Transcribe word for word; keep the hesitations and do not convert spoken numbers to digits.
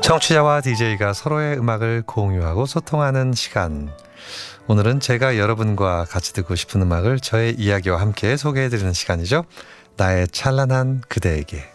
청취자와 디제이가 서로의 음악을 공유하고 소통하는 시간. 오늘은 제가 여러분과 같이 듣고 싶은 음악을 저의 이야기와 함께 소개해드리는 시간이죠. 나의 찬란한 그대에게.